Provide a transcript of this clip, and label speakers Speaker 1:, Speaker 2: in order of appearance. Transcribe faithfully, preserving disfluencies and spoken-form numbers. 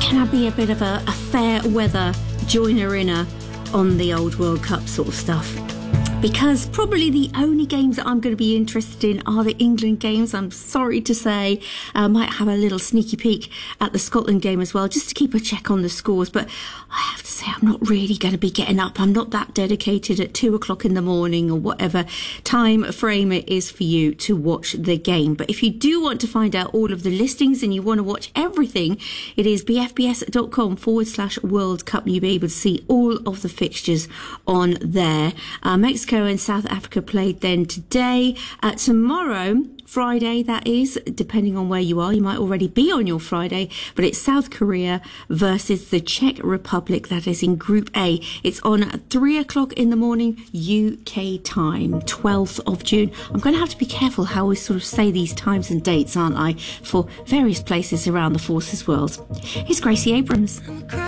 Speaker 1: can I be a bit of a, a fair weather joiner-inner on the old World Cup sort of stuff? Because probably the only games that I'm going to be interested in are the England games. I'm sorry to say. I might have a little sneaky peek at the Scotland game as well, just to keep a check on the scores. But I have to say, I'm not really going to be getting up. I'm not that dedicated at two o'clock in the morning or whatever time frame it is for you to watch the game. But if you do want to find out all of the listings and you want to watch everything, it is bfbs.com forward slash World Cup. You'll be able to see all of the fixtures on there. Uh, Mexico and South Africa played then today. Uh, tomorrow, Friday, that is, depending on where you are. You might already be on your Friday, but it's South Korea versus the Czech Republic. That is in Group A. It's on at three o'clock in the morning, U K time, twelfth of June. I'm going to have to be careful how we sort of say these times and dates, aren't I, for various places around the Forces world. Here's Gracie Abrams.